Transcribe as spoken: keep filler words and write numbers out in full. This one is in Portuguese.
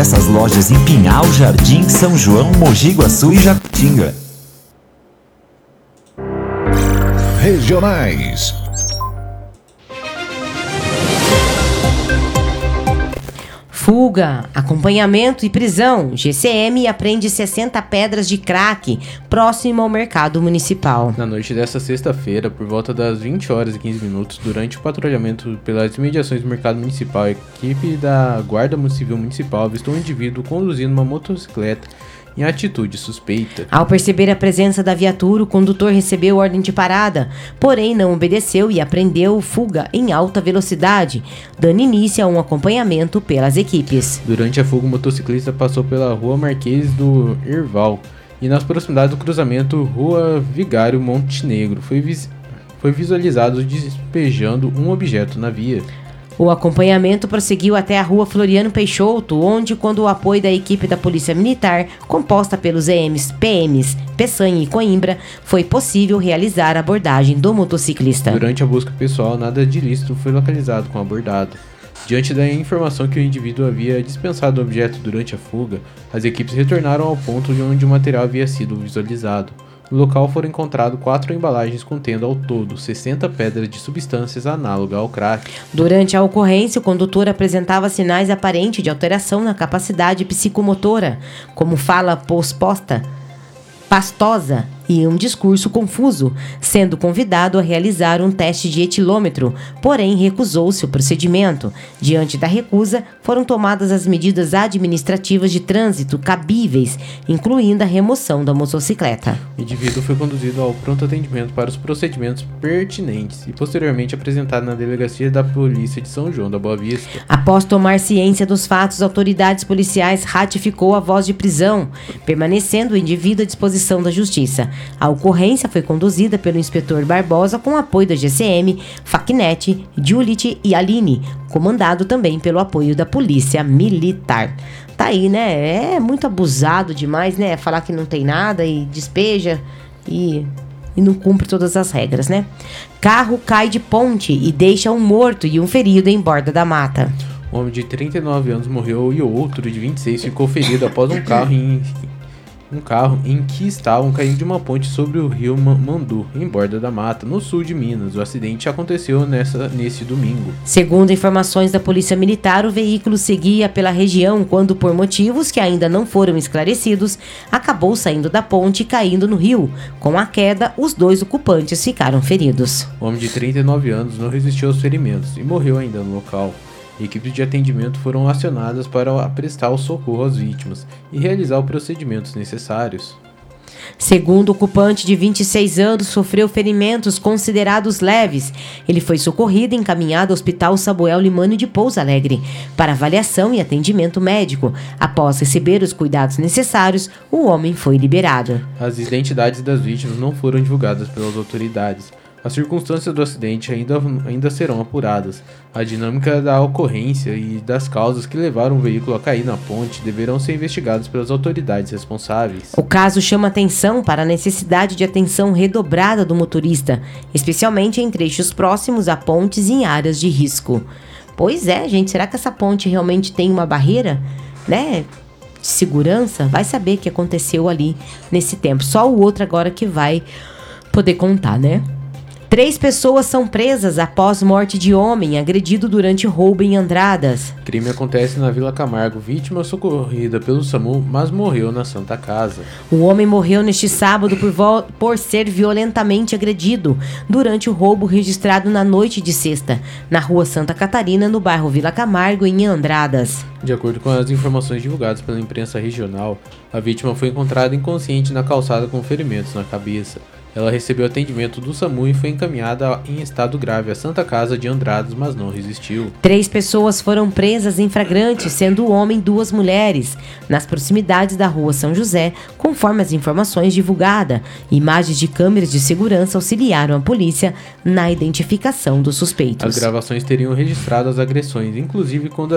Acesse as lojas em Pinhal, Jardim, São João, Mogi Guaçu e Jacutinga. Regionais. Fuga, acompanhamento e prisão. G C M apreende sessenta pedras de crack próximo ao mercado municipal. Na noite desta sexta-feira, por volta das vinte horas e quinze minutos, durante o patrulhamento pelas imediações do mercado municipal, a equipe da Guarda Civil Municipal avistou um indivíduo conduzindo uma motocicleta em atitude suspeita. Ao perceber a presença da viatura, o condutor recebeu ordem de parada, porém não obedeceu e apreendeu fuga em alta velocidade, dando início a um acompanhamento pelas equipes. Durante a fuga, o motociclista passou pela rua Marquês do Herval e nas proximidades do cruzamento Rua Vigário Montenegro foi, vis- foi visualizado despejando um objeto na via. O acompanhamento prosseguiu até a rua Floriano Peixoto, onde, com o apoio da equipe da Polícia Militar, composta pelos E Ms, P Ms, Peçanha e Coimbra, foi possível realizar a abordagem do motociclista. Durante a busca pessoal, nada de ilícito foi localizado com o abordado. Diante da informação que o indivíduo havia dispensado o objeto durante a fuga, as equipes retornaram ao ponto de onde o material havia sido visualizado. No local foram encontrados quatro embalagens contendo ao todo sessenta pedras de substâncias análogas ao crack. Durante a ocorrência, o condutor apresentava sinais aparentes de alteração na capacidade psicomotora, como fala posposta, pastosa e um discurso confuso, sendo convidado a realizar um teste de etilômetro, porém recusou-se o procedimento. Diante da recusa, foram tomadas as medidas administrativas de trânsito cabíveis, incluindo a remoção da motocicleta. O indivíduo foi conduzido ao pronto atendimento para os procedimentos pertinentes e posteriormente apresentado na delegacia da Polícia de São João da Boa Vista. Após tomar ciência dos fatos, autoridades policiais ratificou a voz de prisão, permanecendo o indivíduo à disposição da Justiça. A ocorrência foi conduzida pelo inspetor Barbosa com apoio da G C M, Facnet, Julit e Aline, comandado também pelo apoio da Polícia Militar. Tá aí, né? É muito abusado demais, né? Falar que não tem nada e despeja e, e não cumpre todas as regras, né? Carro cai de ponte e deixa um morto e um ferido em borda da mata. Um homem de trinta e nove anos morreu e o outro de vinte e seis ficou ferido após um carro em... Um carro em que estavam caindo de uma ponte sobre o rio Mandu, em Borda da Mata, no sul de Minas. O acidente aconteceu nessa, nesse domingo. Segundo informações da Polícia Militar, o veículo seguia pela região quando, por motivos que ainda não foram esclarecidos, acabou saindo da ponte e caindo no rio. Com a queda, os dois ocupantes ficaram feridos. O homem de trinta e nove anos não resistiu aos ferimentos e morreu ainda no local. Equipes de atendimento foram acionadas para prestar o socorro às vítimas e realizar os procedimentos necessários. Segundo o ocupante de vinte e seis anos, sofreu ferimentos considerados leves. Ele foi socorrido e encaminhado ao Hospital Samuel Limânio de Pouso Alegre para avaliação e atendimento médico. Após receber os cuidados necessários, o homem foi liberado. As identidades das vítimas não foram divulgadas pelas autoridades. As circunstâncias do acidente ainda, ainda serão apuradas. A dinâmica da ocorrência e das causas que levaram o veículo a cair na ponte deverão ser investigadas pelas autoridades responsáveis. O caso chama atenção para a necessidade de atenção redobrada do motorista, especialmente em trechos próximos a pontes e em áreas de risco. Pois é, gente, será que essa ponte realmente tem uma barreira, né, de segurança? Vai saber o que aconteceu ali nesse tempo. Só o outro agora que vai poder contar, né? Três pessoas são presas após morte de homem agredido durante roubo em Andradas. Crime acontece na Vila Camargo. Vítima socorrida pelo SAMU, mas morreu na Santa Casa. O homem morreu neste sábado por, vo- por ser violentamente agredido durante o roubo registrado na noite de sexta, na rua Santa Catarina, no bairro Vila Camargo, em Andradas. De acordo com as informações divulgadas pela imprensa regional, a vítima foi encontrada inconsciente na calçada com ferimentos na cabeça. Ela recebeu atendimento do SAMU e foi encaminhada em estado grave à Santa Casa de Andradas, mas não resistiu. Três pessoas foram presas em flagrante, sendo um homem e duas mulheres, nas proximidades da rua São José, conforme as informações divulgadas. Imagens de câmeras de segurança auxiliaram a polícia na identificação dos suspeitos. As gravações teriam registrado as agressões, inclusive quando